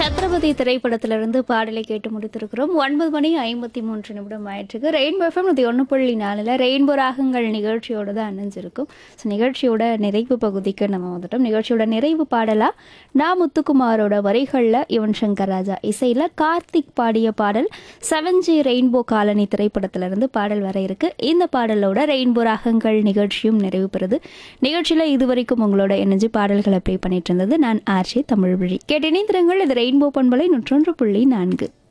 சத்ரபதி திரைப்படத்திலிருந்து பாடலை கேட்டு முடித்திருக்கிறோம். 9:53 ஆயிற்றுக்கு. ரெயின்போ எஃப்எம் 101.4 ரெயின்போ ராகங்கள் நிகழ்ச்சியோடு தான் அணிஞ்சிருக்கும். ஸோ நிகழ்ச்சியோட நிறைவு பகுதிக்கு நம்ம வந்துட்டோம். நிகழ்ச்சியோட நிறைவு பாடலா நான் முத்துக்குமாரோட வரிகளில் யுவன் சங்கர் ராஜா இசையில் கார்த்திக் பாடிய பாடல் 7G ரெயின்போ காலனி திரைப்படத்திலிருந்து பாடல் வர இருக்கு. இந்த பாடலோட ரெயின்போ ராகங்கள் நிகழ்ச்சியும் நிறைவு பெறுது. நிகழ்ச்சியில் இதுவரைக்கும் உங்களோட இணைஞ்சு பாடல்களை ப்ளே பண்ணிட்டு இருந்தது நான் ஆர்ஜே தமிழ்வழி. கேட்டு இணைந்திருங்கள். இது ரெயின்போ பண்பலை 101.4.